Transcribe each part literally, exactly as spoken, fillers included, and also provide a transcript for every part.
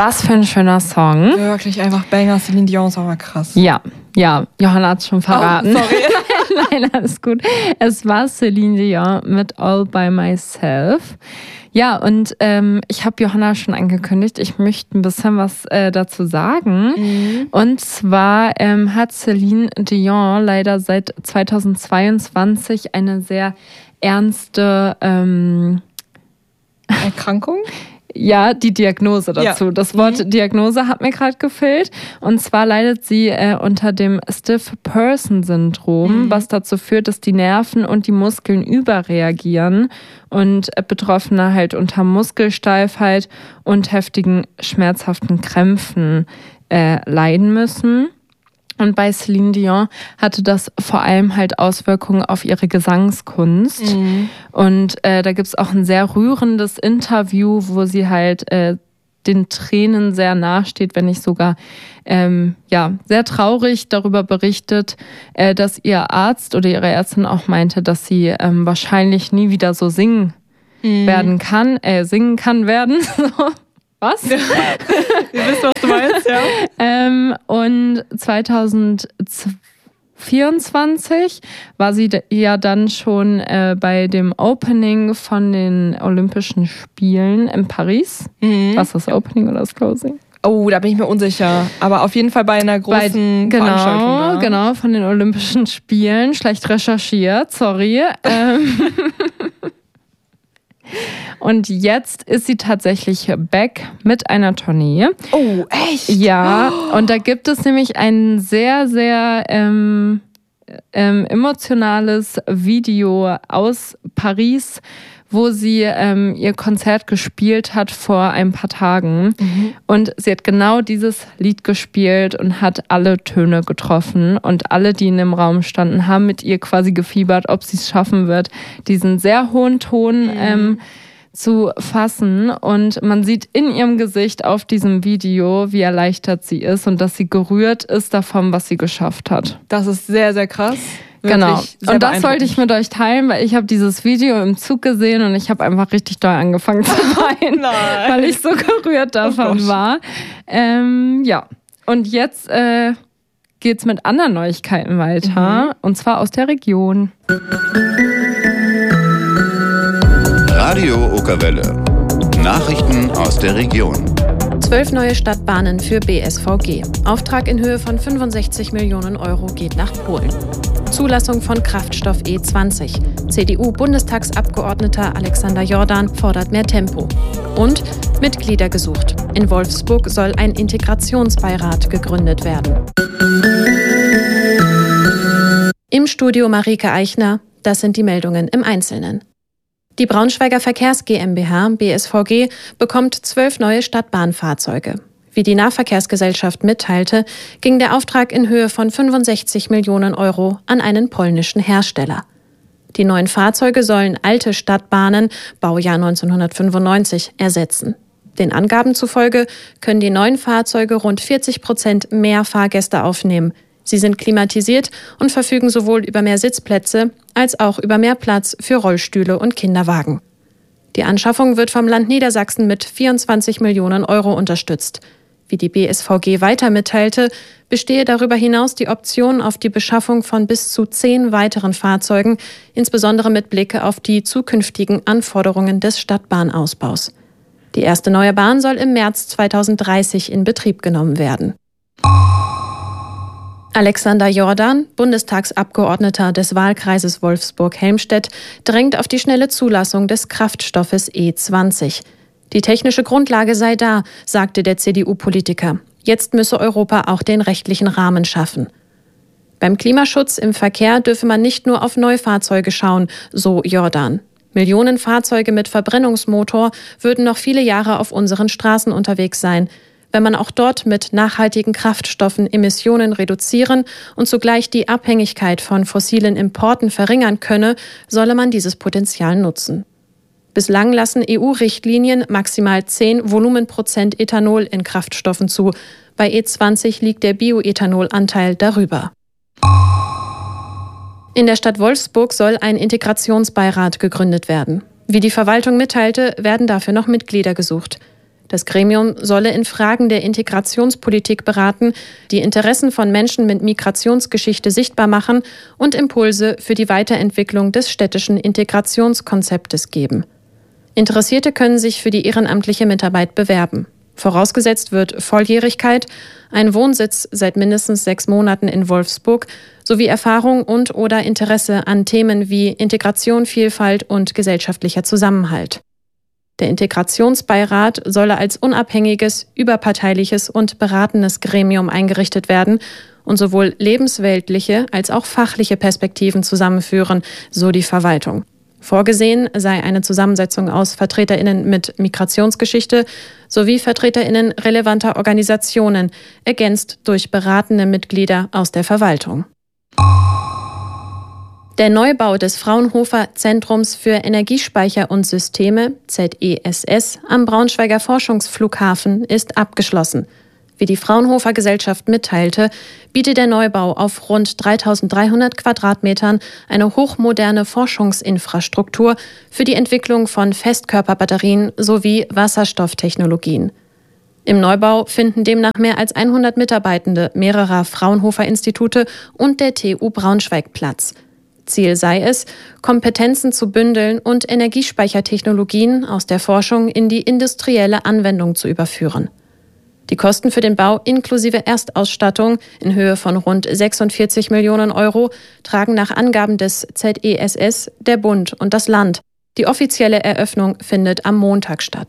Was für ein schöner Song. Wirklich einfach Banger. Celine Dion ist aber krass. Ja, ja. Johanna hat es schon verraten. Oh, sorry. nein, nein, alles gut. Es war Celine Dion mit All By Myself. Ja, und ähm, ich habe Johanna schon angekündigt, ich möchte ein bisschen was äh, dazu sagen. Mhm. Und zwar ähm, hat Celine Dion leider seit zweitausendzweiundzwanzig eine sehr ernste ähm, Erkrankung? Ja, die Diagnose dazu. Ja. Das Wort mhm. Diagnose hat mir gerade gefehlt. Und zwar leidet sie äh, unter dem Stiff-Person-Syndrom, mhm. was dazu führt, dass die Nerven und die Muskeln überreagieren und äh, Betroffene halt unter Muskelsteifheit und heftigen, schmerzhaften Krämpfen äh, leiden müssen. Und bei Celine Dion hatte das vor allem halt Auswirkungen auf ihre Gesangskunst. Mhm. Und äh, da gibt es auch ein sehr rührendes Interview, wo sie halt äh, den Tränen sehr nachsteht, wenn nicht sogar ähm, ja, sehr traurig darüber berichtet, äh, dass ihr Arzt oder ihre Ärztin auch meinte, dass sie ähm, wahrscheinlich nie wieder so singen mhm. werden kann, äh, singen kann werden. Was? Ja. Ihr wisst, was du meinst, ja. ähm, und zweitausendvierundzwanzig war sie ja dann schon äh, bei dem Opening von den Olympischen Spielen in Paris. Mhm. Was ist das Opening oder das Closing? Oh, da bin ich mir unsicher. Aber auf jeden Fall bei einer großen bei, genau, Veranstaltung. Da. Genau, von den Olympischen Spielen. Schlecht recherchiert, sorry. ähm Und jetzt ist sie tatsächlich back mit einer Tournee. Oh, echt? Ja, oh. Und da gibt es nämlich ein sehr, sehr ähm, ähm, emotionales Video aus Paris, wo sie ähm, ihr Konzert gespielt hat vor ein paar Tagen. Mhm. Und sie hat genau dieses Lied gespielt und hat alle Töne getroffen. Und alle, die in dem Raum standen, haben mit ihr quasi gefiebert, ob sie es schaffen wird, diesen sehr hohen Ton mhm. ähm, zu fassen. Und man sieht in ihrem Gesicht auf diesem Video, wie erleichtert sie ist und dass sie gerührt ist davon, was sie geschafft hat. Das ist sehr, sehr krass. Genau. Und das wollte ich mit euch teilen, weil ich habe dieses Video im Zug gesehen und ich habe einfach richtig doll angefangen zu weinen, Nein. weil ich so gerührt davon oh war. Ähm, ja, und jetzt äh, geht's mit anderen Neuigkeiten weiter, mhm. und zwar aus der Region. Radio Okerwelle. Nachrichten aus der Region. Zwölf neue Stadtbahnen für B S V G. Auftrag in Höhe von fünfundsechzig Millionen Euro geht nach Polen. Zulassung von Kraftstoff E zwanzig. C D U-Bundestagsabgeordneter Alexander Jordan fordert mehr Tempo. Und Mitglieder gesucht. In Wolfsburg soll ein Integrationsbeirat gegründet werden. Im Studio Marike Eichner. Das sind die Meldungen im Einzelnen. Die Braunschweiger Verkehrs GmbH, B S V G, bekommt zwölf neue Stadtbahnfahrzeuge. Wie die Nahverkehrsgesellschaft mitteilte, ging der Auftrag in Höhe von fünfundsechzig Millionen Euro an einen polnischen Hersteller. Die neuen Fahrzeuge sollen alte Stadtbahnen, Baujahr neunzehnhundertfünfundneunzig, ersetzen. Den Angaben zufolge können die neuen Fahrzeuge rund vierzig Prozent mehr Fahrgäste aufnehmen. Sie sind klimatisiert und verfügen sowohl über mehr Sitzplätze als auch über mehr Platz für Rollstühle und Kinderwagen. Die Anschaffung wird vom Land Niedersachsen mit vierundzwanzig Millionen Euro unterstützt. Wie die B S V G weiter mitteilte, bestehe darüber hinaus die Option auf die Beschaffung von bis zu zehn weiteren Fahrzeugen, insbesondere mit Blick auf die zukünftigen Anforderungen des Stadtbahnausbaus. Die erste neue Bahn soll im März zweitausenddreißig in Betrieb genommen werden. Alexander Jordan, Bundestagsabgeordneter des Wahlkreises Wolfsburg-Helmstedt, drängt auf die schnelle Zulassung des Kraftstoffes E zwanzig. Die technische Grundlage sei da, sagte der C D U-Politiker. Jetzt müsse Europa auch den rechtlichen Rahmen schaffen. Beim Klimaschutz im Verkehr dürfe man nicht nur auf Neufahrzeuge schauen, so Jordan. Millionen Fahrzeuge mit Verbrennungsmotor würden noch viele Jahre auf unseren Straßen unterwegs sein. Wenn man auch dort mit nachhaltigen Kraftstoffen Emissionen reduzieren und zugleich die Abhängigkeit von fossilen Importen verringern könne, solle man dieses Potenzial nutzen. Bislang lassen E U-Richtlinien maximal zehn Volumenprozent Ethanol in Kraftstoffen zu. Bei E zwanzig liegt der Bioethanolanteil darüber. In der Stadt Wolfsburg soll ein Integrationsbeirat gegründet werden. Wie die Verwaltung mitteilte, werden dafür noch Mitglieder gesucht. Das Gremium solle in Fragen der Integrationspolitik beraten, die Interessen von Menschen mit Migrationsgeschichte sichtbar machen und Impulse für die Weiterentwicklung des städtischen Integrationskonzeptes geben. Interessierte können sich für die ehrenamtliche Mitarbeit bewerben. Vorausgesetzt wird Volljährigkeit, ein Wohnsitz seit mindestens sechs Monaten in Wolfsburg sowie Erfahrung und/oder Interesse an Themen wie Integration, Vielfalt und gesellschaftlicher Zusammenhalt. Der Integrationsbeirat solle als unabhängiges, überparteiliches und beratendes Gremium eingerichtet werden und sowohl lebensweltliche als auch fachliche Perspektiven zusammenführen, so die Verwaltung. Vorgesehen sei eine Zusammensetzung aus VertreterInnen mit Migrationsgeschichte sowie VertreterInnen relevanter Organisationen, ergänzt durch beratende Mitglieder aus der Verwaltung. Der Neubau des Fraunhofer Zentrums für Energiespeicher und Systeme, Z E S S, am Braunschweiger Forschungsflughafen ist abgeschlossen. Wie die Fraunhofer Gesellschaft mitteilte, bietet der Neubau auf rund dreitausenddreihundert Quadratmetern eine hochmoderne Forschungsinfrastruktur für die Entwicklung von Festkörperbatterien sowie Wasserstofftechnologien. Im Neubau finden demnach mehr als hundert Mitarbeitende mehrerer Fraunhofer-Institute und der T U Braunschweig Platz. Ziel sei es, Kompetenzen zu bündeln und Energiespeichertechnologien aus der Forschung in die industrielle Anwendung zu überführen. Die Kosten für den Bau inklusive Erstausstattung in Höhe von rund sechsundvierzig Millionen Euro tragen nach Angaben des Z E S S der Bund und das Land. Die offizielle Eröffnung findet am Montag statt.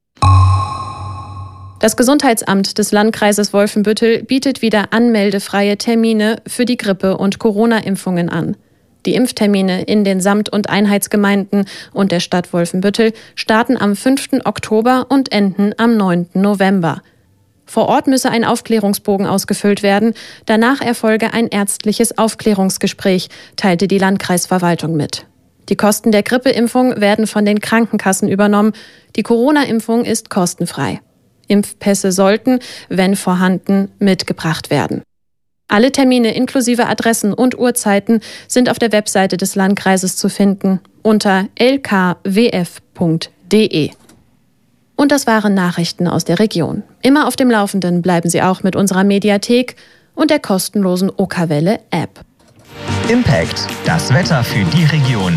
Das Gesundheitsamt des Landkreises Wolfenbüttel bietet wieder anmeldefreie Termine für die Grippe- und Corona-Impfungen an. Die Impftermine in den Samt- und Einheitsgemeinden und der Stadt Wolfenbüttel starten am fünften Oktober und enden am neunten November. Vor Ort müsse ein Aufklärungsbogen ausgefüllt werden. Danach erfolge ein ärztliches Aufklärungsgespräch, teilte die Landkreisverwaltung mit. Die Kosten der Grippeimpfung werden von den Krankenkassen übernommen. Die Corona-Impfung ist kostenfrei. Impfpässe sollten, wenn vorhanden, mitgebracht werden. Alle Termine inklusive Adressen und Uhrzeiten sind auf der Webseite des Landkreises zu finden unter l k w f punkt d e. Und das waren Nachrichten aus der Region. Immer auf dem Laufenden bleiben Sie auch mit unserer Mediathek und der kostenlosen Okerwelle-App. Impact, das Wetter für die Region.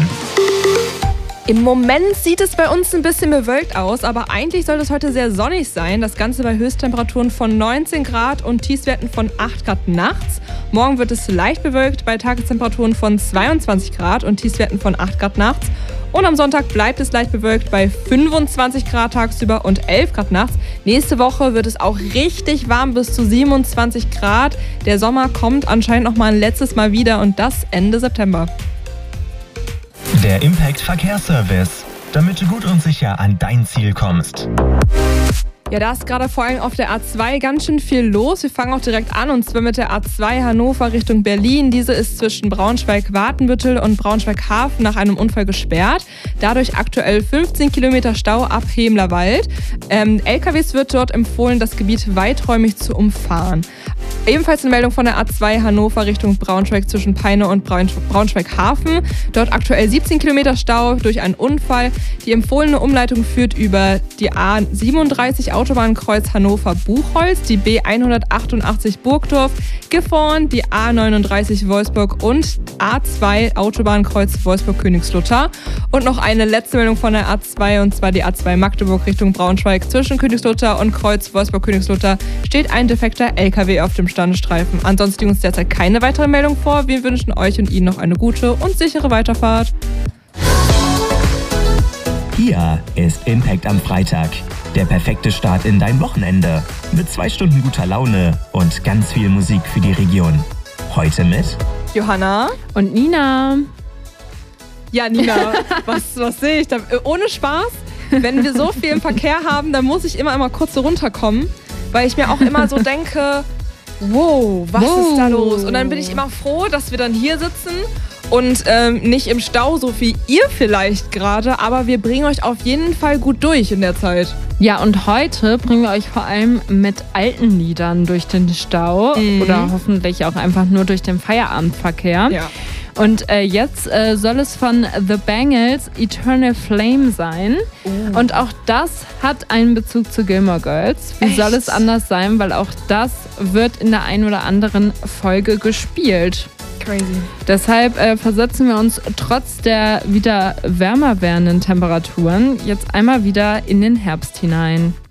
Im Moment sieht es bei uns ein bisschen bewölkt aus, aber eigentlich soll es heute sehr sonnig sein. Das Ganze bei Höchsttemperaturen von neunzehn Grad und Tiefstwerten von acht Grad nachts. Morgen wird es leicht bewölkt bei Tagestemperaturen von zweiundzwanzig Grad und Tiefstwerten von acht Grad nachts. Und am Sonntag bleibt es leicht bewölkt bei fünfundzwanzig Grad tagsüber und elf Grad nachts. Nächste Woche wird es auch richtig warm bis zu siebenundzwanzig Grad. Der Sommer kommt anscheinend noch mal ein letztes Mal wieder und das Ende September. Der Impact Verkehrsservice, damit du gut und sicher an dein Ziel kommst. Ja, da ist gerade vor allem auf der A zwei ganz schön viel los. Wir fangen auch direkt an und zwar mit der A zwei Hannover Richtung Berlin. Diese ist zwischen Braunschweig-Watenbüttel und Braunschweig-Hafen nach einem Unfall gesperrt. Dadurch aktuell fünfzehn Kilometer Stau ab Hemlerwald. Ähm, L K Ws wird dort empfohlen, das Gebiet weiträumig zu umfahren. Ebenfalls eine Meldung von der A zwei Hannover Richtung Braunschweig zwischen Peine und Braunschweig-Hafen. Dort aktuell siebzehn Kilometer Stau durch einen Unfall. Die empfohlene Umleitung führt über die A siebenunddreißig Autobahnkreuz Hannover-Buchholz, die B hundertachtundachtzig Burgdorf, Gifhorn, die A neununddreißig Wolfsburg und A zwei Autobahnkreuz Wolfsburg-Königslutter. Und noch eine letzte Meldung von der A zwei, und zwar die A zwei Magdeburg Richtung Braunschweig. Zwischen Königslutter und Kreuz Wolfsburg-Königslutter steht ein defekter L K W auf dem Standstreifen. Ansonsten liegen uns derzeit keine weiteren Meldungen vor. Wir wünschen euch und Ihnen noch eine gute und sichere Weiterfahrt. Hier ist Impact am Freitag. Der perfekte Start in dein Wochenende. Mit zwei Stunden guter Laune und ganz viel Musik für die Region. Heute mit Johanna und Nina. Ja, Nina, was, was sehe ich da? Ohne Spaß, wenn wir so viel im Verkehr haben, dann muss ich immer, immer kurz so runterkommen, weil ich mir auch immer so denke, wow, was wow. ist da los? Und dann bin ich immer froh, dass wir dann hier sitzen und ähm, nicht im Stau, so wie ihr vielleicht gerade, aber wir bringen euch auf jeden Fall gut durch in der Zeit. Ja, und heute bringen wir euch vor allem mit alten Liedern durch den Stau mhm. oder hoffentlich auch einfach nur durch den Feierabendverkehr. Ja. Und äh, jetzt äh, soll es von The Bangles Eternal Flame sein. Oh. Und auch das hat einen Bezug zu Gilmore Girls. Wie Echt? soll es anders sein? Weil auch das wird in der einen oder anderen Folge gespielt. Crazy. Deshalb äh, versetzen wir uns trotz der wieder wärmer werdenden Temperaturen jetzt einmal wieder in den Herbst hinein.